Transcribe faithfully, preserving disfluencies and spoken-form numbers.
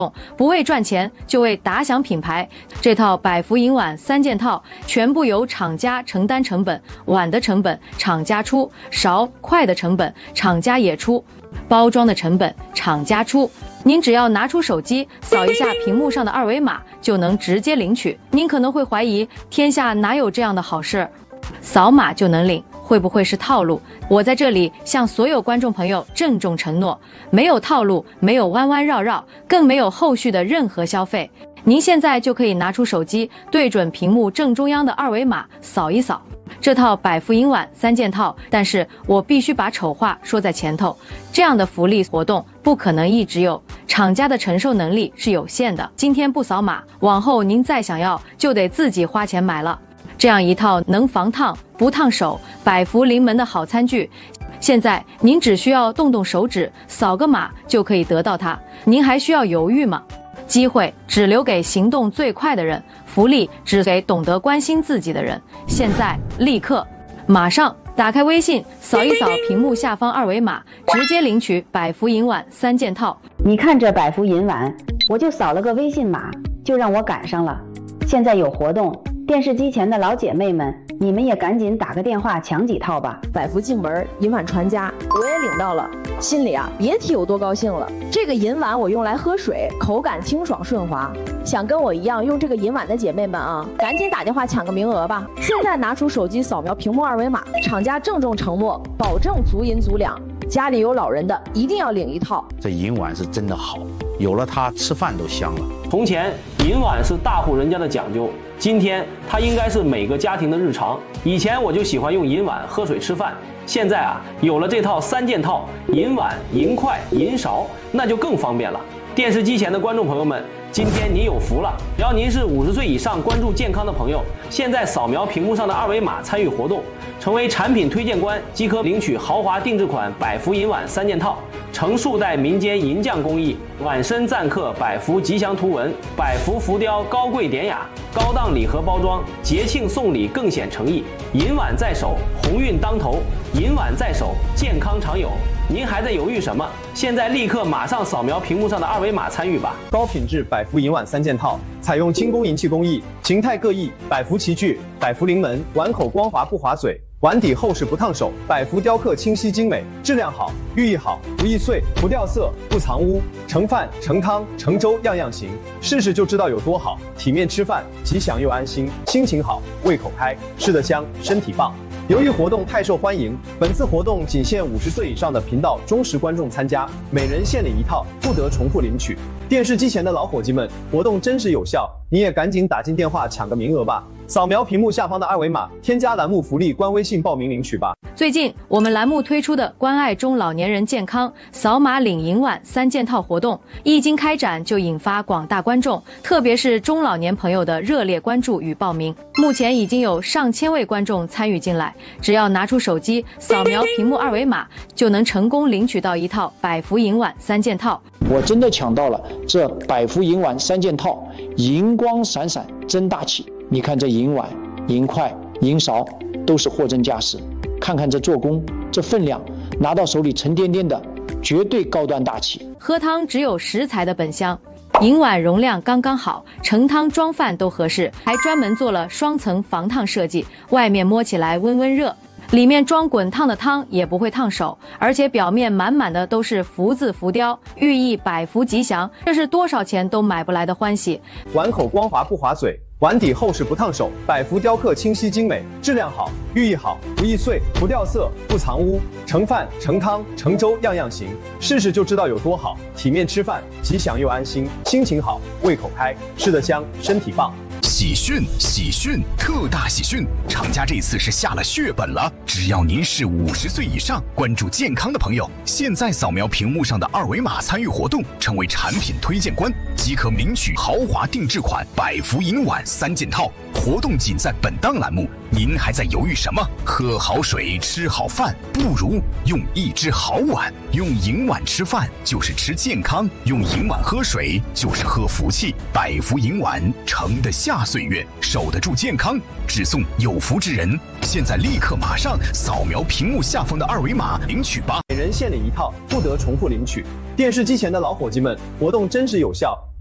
不为赚钱，就为打响品牌。这套百福银碗三件套全部由厂家承担成本，碗的成本厂家出，勺筷的成本厂家也出，包装的成本厂家出。您只要拿出手机，扫一下屏幕上的二维码，就能直接领取。您可能会怀疑，天下哪有这样的好事？扫码就能领，会不会是套路？我在这里向所有观众朋友郑重承诺，没有套路，没有弯弯绕绕，更没有后续的任何消费。您现在就可以拿出手机，对准屏幕正中央的二维码扫一扫。这套百福银碗三件套，但是我必须把丑话说在前头，这样的福利活动不可能一直有，厂家的承受能力是有限的。今天不扫码，往后您再想要就得自己花钱买了。这样一套能防烫不烫手、百福临门的好餐具，现在您只需要动动手指，扫个码就可以得到它，您还需要犹豫吗？机会只留给行动最快的人，福利只给懂得关心自己的人。现在立刻马上打开微信，扫一扫屏幕下方二维码，直接领取百福银碗三件套。 你看这百福银碗，我就扫了个微信码，就让我赶上了。现在有活动，电视机前的老姐妹们，你们也赶紧打个电话抢几套吧。 百福进门，银碗传家，我也领到了，心里啊别提有多高兴了。这个银碗我用来喝水，口感清爽顺滑。想跟我一样用这个银碗的姐妹们啊，赶紧打电话抢个名额吧。现在拿出手机扫描屏幕二维码，厂家郑重承诺，保证足银足两。家里有老人的一定要领一套。 这银碗是真的好，有了它吃饭都香了。 从前银碗是大户人家的讲究，今天它应该是每个家庭的日常。以前我就喜欢用银碗喝水吃饭，现在啊有了这套三件套，银碗、银筷、银勺，那就更方便了。电视机前的观众朋友们，今天您有福了！只要您是五十岁以上关注健康的朋友，现在扫描屏幕上的二维码参与活动，成为产品推荐官即可领取豪华定制款百福银碗三件套，成数代民间银匠工艺，碗身錾刻百福吉祥图文，百福浮雕高贵典雅，高档礼盒包装，节庆送礼更显诚意。银碗在手，鸿运当头；银碗在手，健康常有。您还在犹豫什么？现在立刻马上扫描屏幕上的二维码参与吧！ 高品质百福银碗三件套，采用轻工银器工艺，形态各异。百福齐聚，百福临门，碗口光滑不划嘴，碗底厚实不烫手。百福雕刻清晰精美，质量好，寓意好，不易碎，不掉色，不藏污。盛饭、盛汤、盛粥样样行，试试就知道有多好。体面吃饭，吉祥又安心，心情好，胃口开，吃得香，身体棒。由于活动太受欢迎，本次活动仅限五十岁以上的频道忠实观众参加，每人限领一套，不得重复领取。电视机前的老伙计们，活动真实有效，你也赶紧打进电话抢个名额吧！扫描屏幕下方的二维码，添加栏目福利官微信报名领取吧。 最近我们栏目推出的关爱中老年人健康扫码领银碗三件套活动，一经开展就引发广大观众，特别是中老年朋友的热烈关注与报名。目前已经有上千位观众参与进来，只要拿出手机扫描屏幕二维码，就能成功领取到一套百福银碗三件套。 我真的抢到了这百福银碗三件套，银光闪闪真大气。你看这银碗、银筷、银勺都是货真价实，看看这做工，这分量，拿到手里沉甸甸的，绝对高端大气。 喝汤只有食材的本香，银碗容量刚刚好，盛汤装饭都合适，还专门做了双层防烫设计，外面摸起来温温热，里面装滚烫的汤也不会烫手，而且表面满满的都是福字浮雕，寓意百福吉祥，这是多少钱都买不来的欢喜。 碗口光滑不划嘴，碗底厚实不烫手，百福雕刻清晰精美，质量好，寓意好，不易碎，不掉色，不藏污。盛饭、盛汤、盛粥样样行，试试就知道有多好。体面吃饭，吉祥又安心，心情好，胃口开，吃得香，身体棒。 喜讯！喜讯！特大喜讯！厂家这次是下了血本了，只要您是五十岁以上关注健康的朋友，现在扫描屏幕上的二维码参与活动，成为产品推荐官，即可领取豪华定制款百福银碗三件套。活动仅在本档栏目， 您还在犹豫什么？喝好水，吃好饭，不如用一只好碗。用银碗吃饭就是吃健康，用银碗喝水就是喝福气。百福银碗，盛得下岁月，守得住健康，只送有福之人。现在立刻马上扫描屏幕下方的二维码领取吧！ 每人限领一套，不得重复领取。电视机前的老伙计们，活动真实有效。